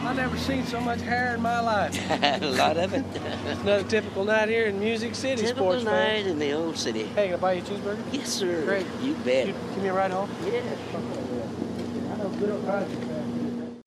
I've never seen so much hair in my life. A lot of it. Another typical night here in Music City, Typical sports night fan. in the old city. Hey, can I buy you a cheeseburger? Yes, sir. Great. You bet. Give me a ride home? Yeah. I know good old